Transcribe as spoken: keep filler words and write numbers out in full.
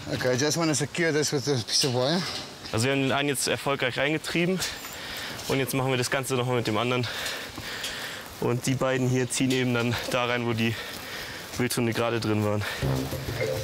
Okay, I just want to secure this with a piece of wire. Also wir haben den einen jetzt erfolgreich reingetrieben und jetzt machen wir das Ganze nochmal mit dem anderen. Und die beiden hier ziehen eben dann da rein, wo die Wildhunde gerade drin waren.